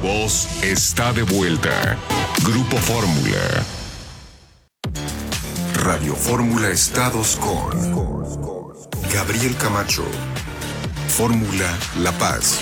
voz está de vuelta. Grupo Fórmula. Radio Fórmula Estados con Gabriel Camacho. Fórmula La Paz.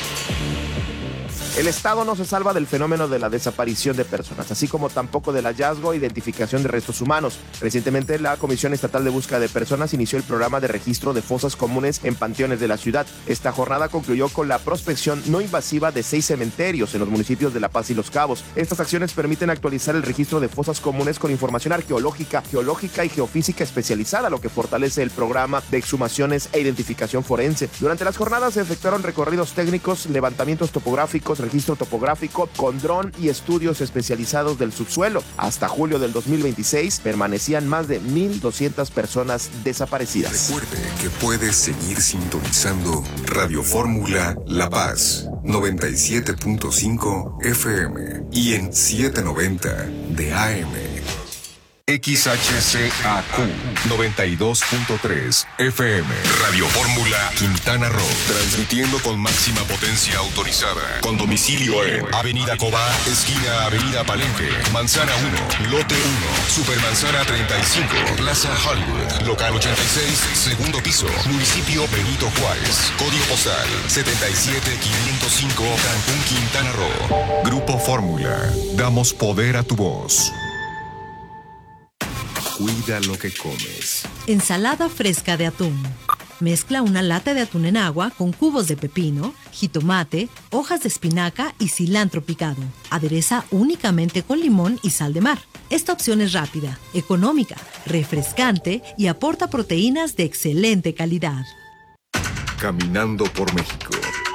El Estado no se salva del fenómeno de la desaparición de personas, así como tampoco del hallazgo e identificación de restos humanos. Recientemente, la Comisión Estatal de Búsqueda de Personas inició el programa de registro de fosas comunes en panteones de la ciudad. Esta jornada concluyó con la prospección no invasiva de 6 cementerios en los municipios de La Paz y Los Cabos. Estas acciones permiten actualizar el registro de fosas comunes con información arqueológica, geológica y geofísica especializada, lo que fortalece el programa de exhumaciones e identificación forense. Durante las jornadas se efectuaron recorridos técnicos, levantamientos topográficos, registro topográfico con dron y estudios especializados del subsuelo. Hasta julio del 2026 permanecían más de 1,200 personas desaparecidas. Recuerde que puedes seguir sintonizando Radio Fórmula La Paz 97.5 FM y en 790 de AM. XHCAQ 92.3 FM. Radio Fórmula Quintana Roo. Transmitiendo con máxima potencia autorizada. Con domicilio en Avenida Cobá, esquina Avenida Palenque, Manzana 1, Lote 1, Supermanzana 35, Plaza Hollywood, Local 86, segundo piso, Municipio Benito Juárez. Código postal 77505, Cancún, Quintana Roo. Grupo Fórmula. Damos poder a tu voz. Cuida lo que comes. Ensalada fresca de atún. Mezcla una lata de atún en agua con cubos de pepino, jitomate, hojas de espinaca y cilantro picado. Adereza únicamente con limón y sal de mar. Esta opción es rápida, económica, refrescante y aporta proteínas de excelente calidad. Caminando por México.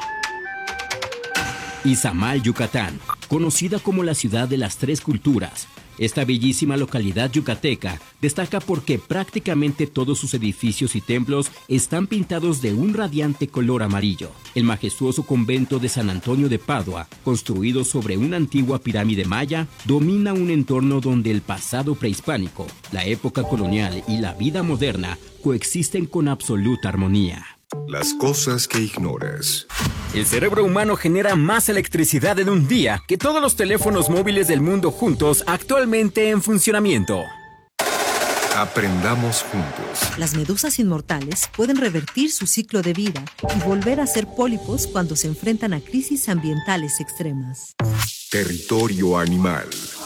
Izamal, Yucatán, conocida como la ciudad de las tres culturas. Esta bellísima localidad yucateca destaca porque prácticamente todos sus edificios y templos están pintados de un radiante color amarillo. El majestuoso convento de San Antonio de Padua, construido sobre una antigua pirámide maya, domina un entorno donde el pasado prehispánico, la época colonial y la vida moderna coexisten con absoluta armonía. Las cosas que ignoras. El cerebro humano genera más electricidad en un día que todos los teléfonos móviles del mundo juntos actualmente en funcionamiento. Aprendamos juntos. Las medusas inmortales pueden revertir su ciclo de vida y volver a ser pólipos cuando se enfrentan a crisis ambientales extremas. Territorio animal.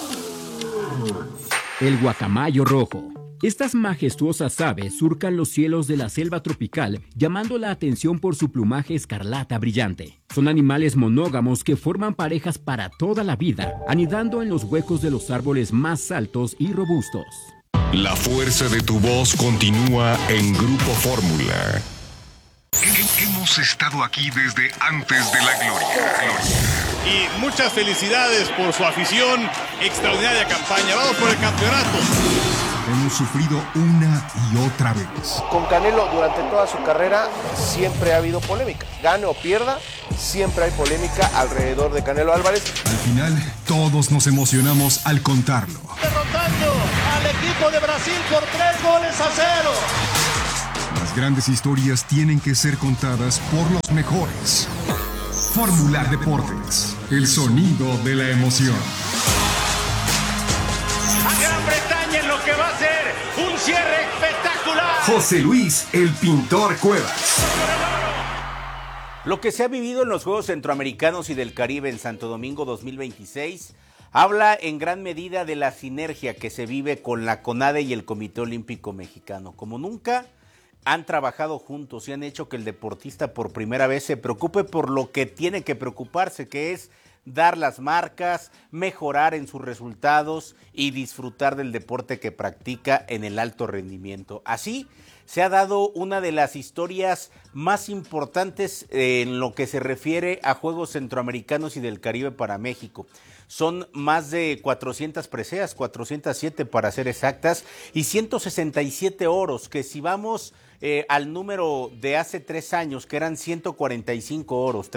El guacamayo rojo. Estas majestuosas aves surcan los cielos de la selva tropical, llamando la atención por su plumaje escarlata brillante. Son animales monógamos que forman parejas para toda la vida, anidando en los huecos de los árboles más altos y robustos. La fuerza de tu voz continúa en Grupo Fórmula. Hemos estado aquí desde antes de la gloria. Y muchas felicidades por su afición, extraordinaria campaña. Vamos por el campeonato. Hemos sufrido una y otra vez. Con Canelo, durante toda su carrera, siempre ha habido polémica. Gane o pierda, siempre hay polémica alrededor de Canelo Álvarez. Al final, todos nos emocionamos al contarlo. Derrotando al equipo de Brasil por 3-0. Las grandes historias tienen que ser contadas por los mejores. Fórmula Deportes, el sonido de la emoción. A Gran Bretaña en lo que va a ser un cierre espectacular. José Luis, el pintor Cuevas. Lo que se ha vivido en los Juegos Centroamericanos y del Caribe en Santo Domingo 2026 habla en gran medida de la sinergia que se vive con la CONADE y el Comité Olímpico Mexicano. Como nunca han trabajado juntos y han hecho que el deportista por primera vez se preocupe por lo que tiene que preocuparse, que es dar las marcas, mejorar en sus resultados y disfrutar del deporte que practica en el alto rendimiento. Así se ha dado una de las historias más importantes en lo que se refiere a Juegos Centroamericanos y del Caribe para México. Son más de 400 preseas, 407 para ser exactas, y 167 oros, que si vamos al número de hace 3 años, que eran 145 oros,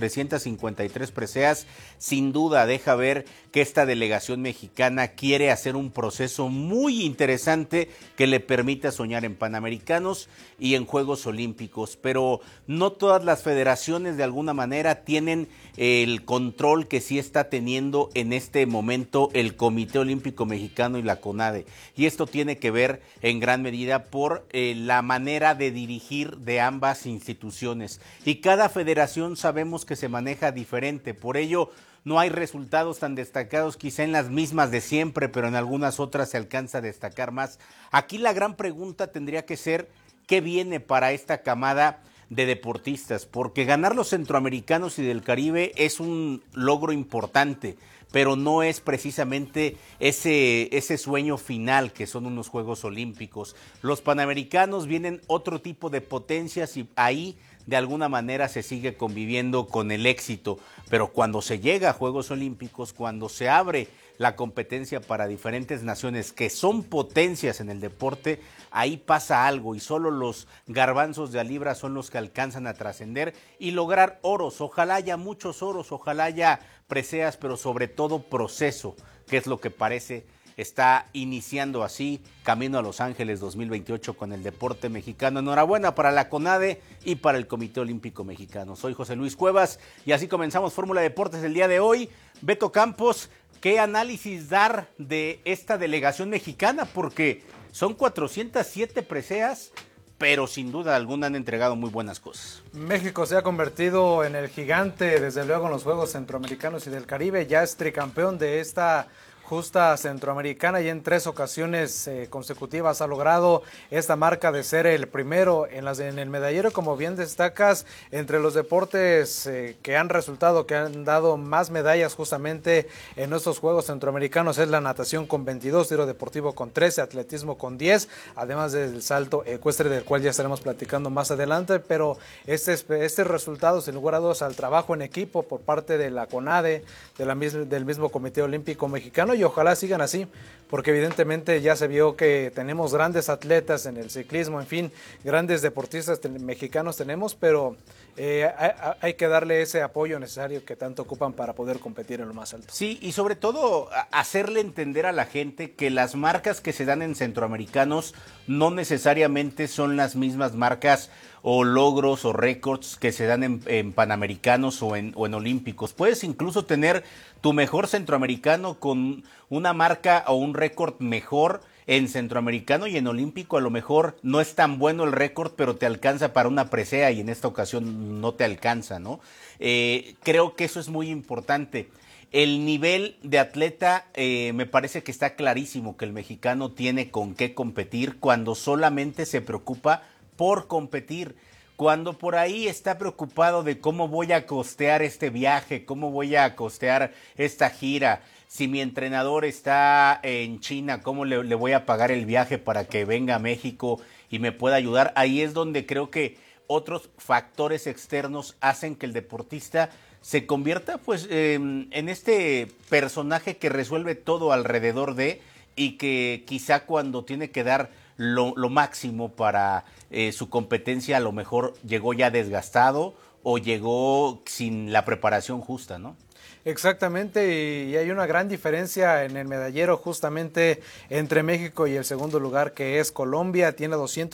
353 preseas, sin duda deja ver que esta delegación mexicana quiere hacer un proceso muy interesante que le permita soñar en Panamericanos y en Juegos Olímpicos, pero no todas las federaciones de alguna manera tienen el control que sí está teniendo en este momento el Comité Olímpico Mexicano y la CONADE, y esto tiene que ver en gran medida por la manera de dirigir de ambas instituciones, y cada federación sabemos que se maneja diferente, por ello no hay resultados tan destacados quizá en las mismas de siempre, pero en algunas otras se alcanza a destacar más. Aquí la gran pregunta tendría que ser ¿qué viene para esta camada de deportistas? Porque ganar los centroamericanos y del Caribe es un logro importante, pero no es precisamente ese sueño final que son unos Juegos Olímpicos. Los Panamericanos vienen otro tipo de potencias y ahí de alguna manera se sigue conviviendo con el éxito, pero cuando se llega a Juegos Olímpicos, cuando se abre la competencia para diferentes naciones que son potencias en el deporte, ahí pasa algo y solo los garbanzos de a libra son los que alcanzan a trascender y lograr oros. Ojalá haya muchos oros, ojalá haya preseas, pero sobre todo proceso, que es lo que parece está iniciando así camino a Los Ángeles 2028 con el deporte mexicano. Enhorabuena para la CONADE y para el Comité Olímpico Mexicano. Soy José Luis Cuevas y así comenzamos Fórmula Deportes el día de hoy. Beto Campos, ¿qué análisis dar de esta delegación mexicana? Porque son 407 preseas, pero sin duda alguna han entregado muy buenas cosas. México se ha convertido en el gigante, desde luego, en los Juegos Centroamericanos y del Caribe. Ya es tricampeón de esta justa centroamericana y en 3 ocasiones consecutivas ha logrado esta marca de ser el primero en el medallero. Como bien destacas, entre los deportes que han resultado, que han dado más medallas justamente en estos Juegos Centroamericanos es la natación con 22, tiro deportivo con 13, atletismo con 10, además del salto ecuestre, del cual ya estaremos platicando más adelante, pero este resultado, sin lugar a dudas, al trabajo en equipo por parte de la CONADE, del mismo Comité Olímpico Mexicano, y ojalá sigan así, porque evidentemente ya se vio que tenemos grandes atletas en el ciclismo, en fin, grandes deportistas mexicanos tenemos, pero hay que darle ese apoyo necesario que tanto ocupan para poder competir en lo más alto. Sí, y sobre todo hacerle entender a la gente que las marcas que se dan en centroamericanos no necesariamente son las mismas marcas o logros o récords que se dan en panamericanos o en olímpicos. Puedes incluso tener tu mejor centroamericano con una marca o un récord mejor en centroamericano, y en olímpico a lo mejor no es tan bueno el récord, pero te alcanza para una presea y en esta ocasión no te alcanza, ¿no? Creo que eso es muy importante. El nivel de atleta me parece que está clarísimo que el mexicano tiene con qué competir cuando solamente se preocupa por competir. Cuando por ahí está preocupado de cómo voy a costear este viaje, cómo voy a costear esta gira, si mi entrenador está en China, cómo le voy a pagar el viaje para que venga a México y me pueda ayudar, ahí es donde creo que otros factores externos hacen que el deportista se convierta pues en este personaje que resuelve todo alrededor de, y que quizá cuando tiene que dar lo máximo para su competencia a lo mejor llegó ya desgastado o llegó sin la preparación justa, ¿no? Exactamente, y hay una gran diferencia en el medallero justamente entre México y el segundo lugar, que es Colombia, tiene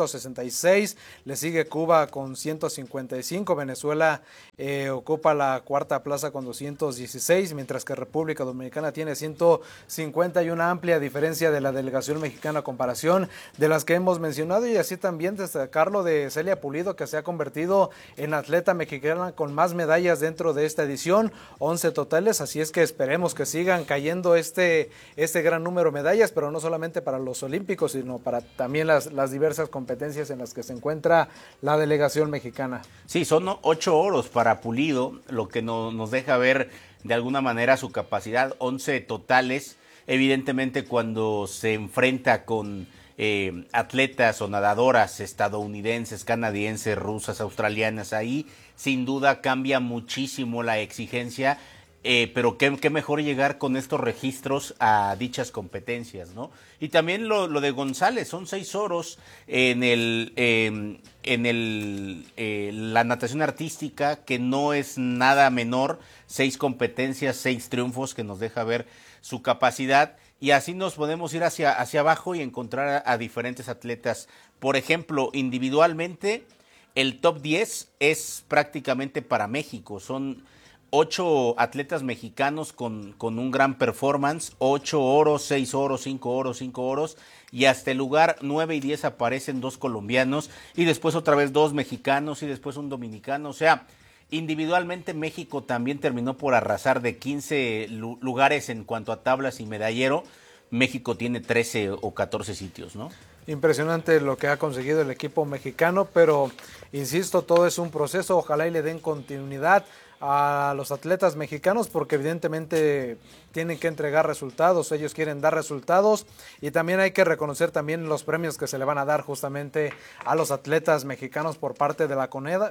266, le sigue Cuba con 155, Venezuela ocupa la cuarta plaza con 216, mientras que República Dominicana tiene 150, y una amplia diferencia de la delegación mexicana a comparación de las que hemos mencionado, y así también destacarlo de Celia Pulido, que se ha convertido en atleta mexicana con más medallas dentro de esta edición, 11 totales. Así es que esperemos que sigan cayendo este gran número de medallas, pero no solamente para los olímpicos, sino para también las diversas competencias en las que se encuentra la delegación mexicana. Sí, son 8 oros para Pulido, lo que nos deja ver de alguna manera su capacidad, 11 totales. Evidentemente cuando se enfrenta con atletas o nadadoras estadounidenses, canadienses, rusas, australianas, ahí sin duda cambia muchísimo la exigencia. pero qué mejor llegar con estos registros a dichas competencias, ¿no? Y también lo de González, son 6 oros en la natación artística, que no es nada menor, 6 competencias, 6 triunfos, que nos deja ver su capacidad, y así nos podemos ir hacia abajo y encontrar a diferentes atletas. Por ejemplo, individualmente, el top 10 es prácticamente para México, son 8 atletas mexicanos con un gran performance, 8 oros, 6 oros, 5 oros, 5 oros, y hasta el lugar 9 y 10 aparecen 2 colombianos, y después otra vez 2 mexicanos, y después un dominicano. O sea, individualmente México también terminó por arrasar de 15 lugares en cuanto a tablas y medallero. México tiene 13 o 14 sitios, ¿no? Impresionante lo que ha conseguido el equipo mexicano, pero insisto, todo es un proceso. Ojalá y le den continuidad a los atletas mexicanos, porque evidentemente tienen que entregar resultados, ellos quieren dar resultados, y también hay que reconocer también los premios que se le van a dar justamente a los atletas mexicanos por parte de la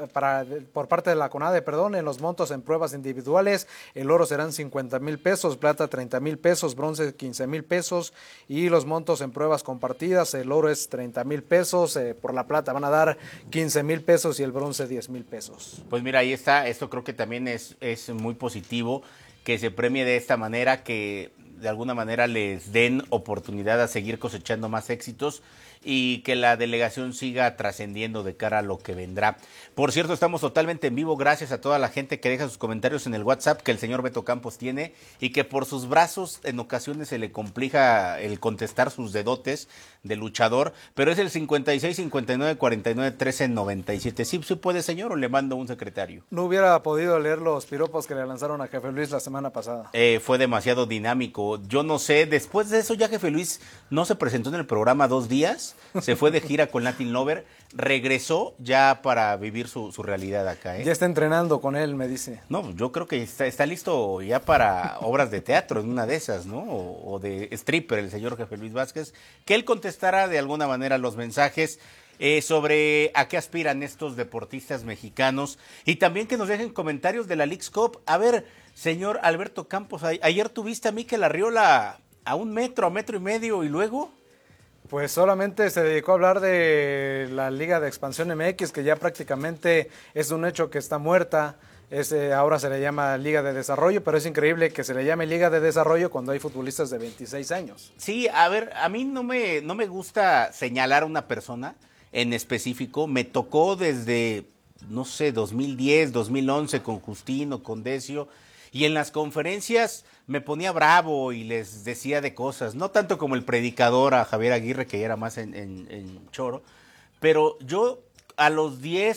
CONADE, en los montos en pruebas individuales. El oro serán 50,000 pesos, plata 30,000 pesos, bronce 15,000 pesos, y los montos en pruebas compartidas, el oro es 30,000 pesos, por la plata van a dar 15,000 pesos y el bronce 10,000 pesos. Pues mira, ahí está, esto creo que también es muy positivo, que se premie de esta manera, que de alguna manera les den oportunidad a seguir cosechando más éxitos y que la delegación siga trascendiendo de cara a lo que vendrá. Por cierto, estamos totalmente en vivo, gracias a toda la gente que deja sus comentarios en el WhatsApp que el señor Beto Campos tiene, y que por sus brazos en ocasiones se le complica el contestar sus dedotes de luchador, pero es el 56 59 49 13 97. ¿Sí puede, señor, o le mando un secretario? No hubiera podido leer los piropos que le lanzaron a Jefe Luis la semana pasada. Fue demasiado dinámico. Yo no sé, después de eso ya Jefe Luis no se presentó en el programa 2 días, se fue de gira con Latin Lover, regresó ya para vivir su realidad acá. Ya está entrenando con él, me dice. No, yo creo que está listo ya para obras de teatro, en una de esas, ¿no? O de stripper, el señor Jefe Luis Vázquez, que él contestará de alguna manera los mensajes sobre a qué aspiran estos deportistas mexicanos, y también que nos dejen comentarios de la Leagues Cup. A ver, señor Alberto Campos, ayer tuviste a Mikel Arriola a 1 metro, a 1.5 metros, y luego... Pues solamente se dedicó a hablar de la Liga de Expansión MX, que ya prácticamente es un hecho que está muerta. Ahora se le llama Liga de Desarrollo, pero es increíble que se le llame Liga de Desarrollo cuando hay futbolistas de 26 años. Sí, a ver, a mí no me gusta señalar a una persona en específico. Me tocó desde, no sé, 2010, 2011 con Justino, con Decio, y en las conferencias me ponía bravo y les decía de cosas, no tanto como el predicador a Javier Aguirre, que ya era más en choro, pero yo a los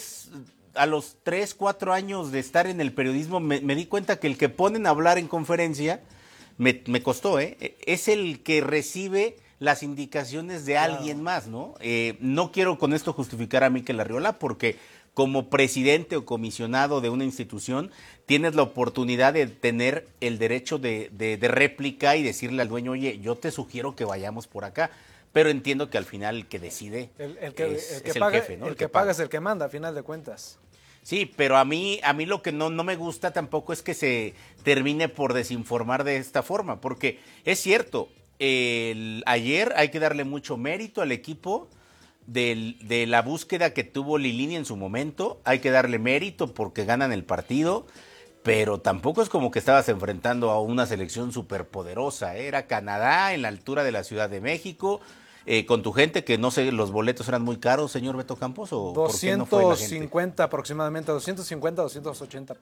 3, 4 años de estar en el periodismo me di cuenta que el que ponen a hablar en conferencia, me costó, es el que recibe las indicaciones de alguien más, ¿no? No quiero con esto justificar a Mikel Arriola, porque como presidente o comisionado de una institución tienes la oportunidad de tener el derecho de réplica y decirle al dueño, oye, yo te sugiero que vayamos por acá. Pero entiendo que al final el que decide es el jefe, ¿no? El que paga es el que manda, a final de cuentas. Sí, pero a mí lo que no me gusta tampoco es que se termine por desinformar de esta forma, porque es cierto, ayer hay que darle mucho mérito al equipo de la búsqueda que tuvo Lilini en su momento, hay que darle mérito porque ganan el partido, pero tampoco es como que estabas enfrentando a una selección superpoderosa, era Canadá en la altura de la Ciudad de México, con tu gente, que no sé, los boletos eran muy caros, señor Beto Campos, o 250 aproximadamente, 250, 280 pesos.